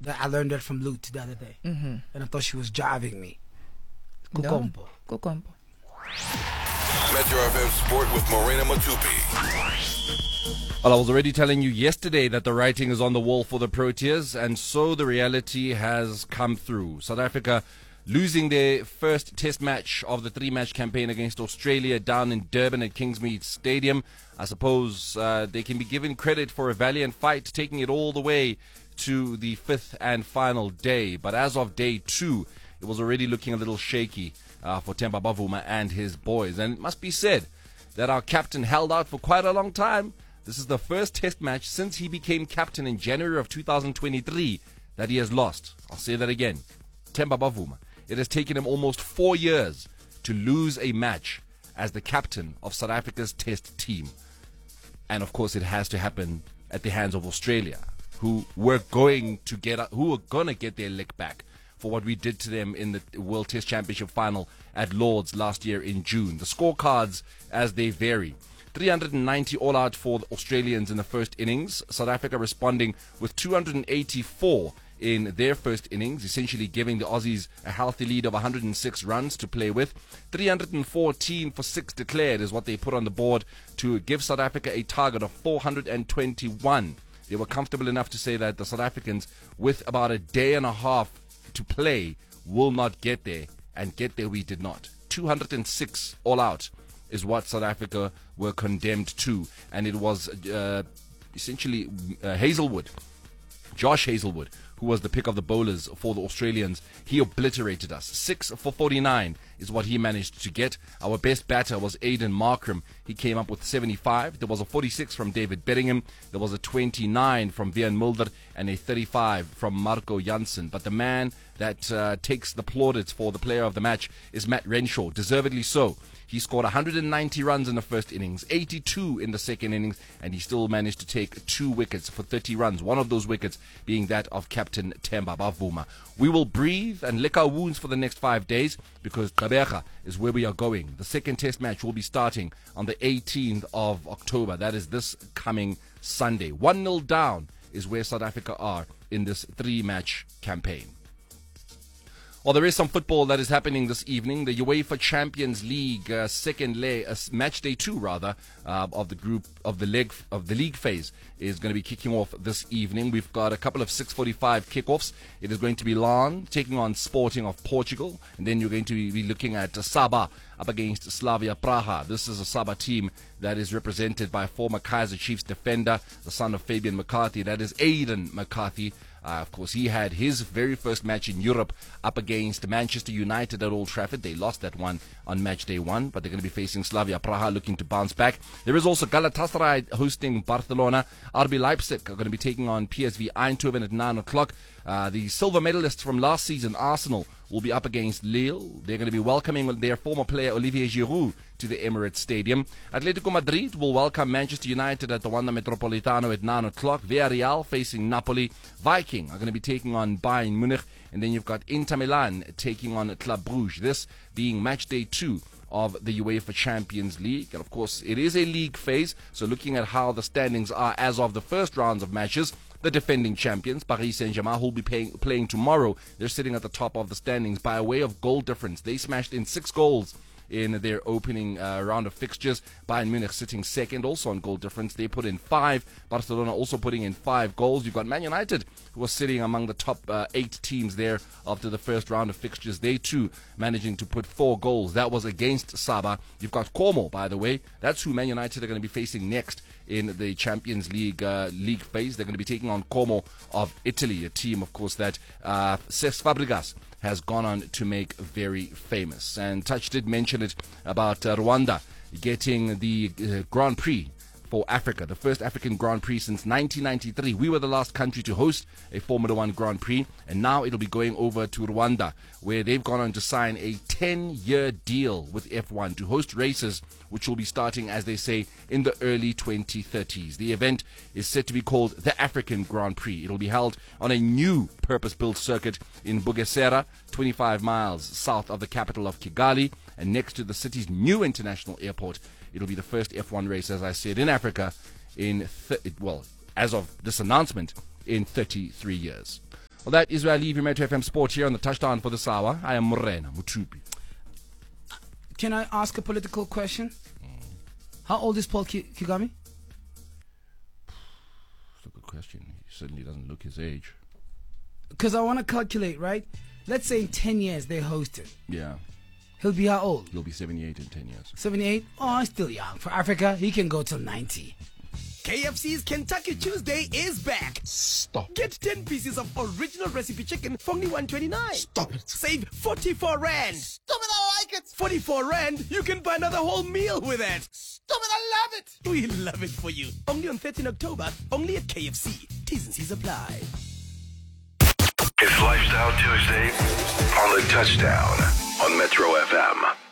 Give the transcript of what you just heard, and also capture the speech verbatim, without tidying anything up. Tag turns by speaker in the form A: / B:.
A: I learned that from Lute the other day.
B: Mm-hmm.
A: And I thought she was jiving me.
B: No.
A: Kukombo.
B: Kukombo.
C: Metro F M Sport with Morena Matupi.
D: Well, I was already telling you yesterday that the writing is on the wall for the Proteas, and so the reality has come through. South Africa losing their first test match of the three-match campaign against Australia down in Durban at Kingsmead Stadium. I suppose uh, they can be given credit for a valiant fight, taking it all the way to the fifth and final day. But as of day two, it was already looking a little shaky uh, for Themba Bavuma and his boys. And it must be said that our captain held out for quite a long time. This is the first test match since he became captain in January of two thousand twenty-three that he has lost. I'll say that again. Themba Bavuma. It has taken him almost four years to lose a match as the captain of South Africa's test team. And of course it has to happen at the hands of Australia, who were going to get who were going to get their lick back for what we did to them in the World Test Championship final at Lord's last year in June. The scorecards as they vary. three hundred ninety all out for the Australians in the first innings. South Africa responding with two hundred eighty-four in their first innings, essentially giving the Aussies a healthy lead of one hundred six runs to play with. three hundred fourteen for six declared is what they put on the board to give South Africa a target of four hundred twenty-one. They were comfortable enough to say that the South Africans, with about a day and a half to play, will not get there, and get there we did not. two hundred six all out is what South Africa were condemned to, and it was uh, essentially uh, Hazelwood, Josh Hazelwood, who was the pick of the bowlers for the Australians. He obliterated us. Six for forty-nine is what he managed to get. Our best batter was Aiden Markram. He came up with seventy-five. There was a forty-six from David Bedingham. There was a twenty-nine from Vian Mulder and a thirty-five from Marco Janssen. But the man that uh, takes the plaudits for the player of the match is Matt Renshaw, deservedly so. He scored one hundred ninety runs in the first innings, eighty-two in the second innings, and he still managed to take two wickets for thirty runs, one of those wickets being that of Captain Themba Bavuma. We will breathe and lick our wounds for the next five days because Gqeberha is where we are going. The second test match will be starting on the eighteenth of October. That is this coming Sunday. one nil down is where South Africa are in this three-match campaign. Well, there is some football that is happening this evening. The UEFA Champions League uh, second leg, uh, match day two rather, uh, of the group of the leg of the league phase is going to be kicking off this evening. We've got a couple of six forty-five kickoffs. It is going to be Lan taking on Sporting of Portugal, and then you're going to be looking at uh, Sabah up against Slavia Praha. This is a Sabah team that is represented by former Kaizer Chiefs defender, the son of Fabian McCarthy. That is Aidan McCarthy. Uh, of course, he had his very first match in Europe up against Manchester United at Old Trafford. They lost that one on match day one, but they're going to be facing Slavia Praha, looking to bounce back. There is also Galatasaray hosting Barcelona. R B Leipzig are going to be taking on P S V Eindhoven at nine o'clock. Uh, the silver medalists from last season, Arsenal, will be up against Lille. They're going to be welcoming their former player Olivier Giroud to the Emirates Stadium. Atletico Madrid will welcome Manchester United at the Wanda Metropolitano at nine o'clock. Villarreal facing Napoli. Viking are going to be taking on Bayern Munich. And then you've got Inter Milan taking on Club Brugge. This being match day two of the UEFA Champions League. And of course, it is a league phase. So looking at how the standings are as of the first rounds of matches, the defending champions, Paris Saint-Germain, who will be paying, playing tomorrow, they're sitting at the top of the standings by way of goal difference. They smashed in six goals in their opening uh, round of fixtures. Bayern Munich sitting second, also on goal difference. They put in five. Barcelona also putting in five goals. You've got Man United, who are sitting among the top uh, eight teams there after the first round of fixtures. They too managing to put four goals. That was against Sabah. You've got Como, by the way. That's who Man United are going to be facing next in the Champions League uh, league phase. They're going to be taking on Como of Italy, a team, of course, that uh, Cesc Fabregas has gone on to make very famous. And Touch did mention it about uh, Rwanda getting the uh, Grand Prix for Africa, the first African Grand Prix since nineteen ninety-three. We were the last country to host a Formula One Grand Prix, and now it'll be going over to Rwanda, where they've gone on to sign a ten-year deal with F one to host races, which will be starting, as they say, in the early twenty thirties. The event is set to be called the African Grand Prix. It'll be held on a new purpose-built circuit in Bugesera, twenty-five miles south of the capital of Kigali, and next to the city's new international airport. It'll be the first F one race, as I said, in Africa in, th- well, as of this announcement, in thirty-three years. Well, that is where I leave you, Metro F M Sport, here on the touchdown for this hour. I am Morena Mutupi.
A: Can I ask a political question? How old is Paul Ki- Kagame?
D: That's a good question. He certainly doesn't look his age.
A: Because I want to calculate, right? Let's say in ten years they host it.
D: Yeah.
A: He'll be how old?
D: He'll be seventy-eight in ten years.
A: seventy-eight? Oh, he's still young. For Africa, he can go till ninety.
B: K F C's Kentucky Tuesday is back.
E: Stop.
B: Get ten pieces of original recipe chicken for only one twenty-nine.
E: Stop it.
B: Save forty-four rand.
E: Stop it, I like it.
B: forty-four rand, you can buy another whole meal with it.
E: Stop it, I love it.
B: We love it for you. Only on thirteenth October, only at K F C. T's and C's apply.
C: It's Lifestyle Tuesday on the touchdown on Metro F M.